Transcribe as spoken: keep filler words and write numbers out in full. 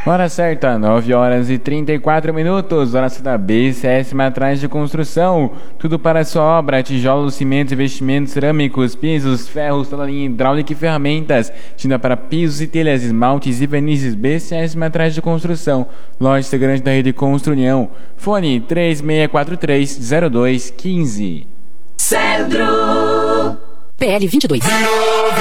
Hora certa, nove horas e trinta e quatro minutos. Hora certa, B C S Materiais de Construção. Tudo para a sua obra: tijolos, cimentos, revestimentos cerâmicos, pisos, ferros, toda linha hidráulica e ferramentas. Tinta para pisos e telhas, esmaltes e vernizes. B C S Materiais de Construção. Loja integrante da rede Construnião. Fone três seis quatro três, zero dois um cinco. Cedro P L vinte e dois.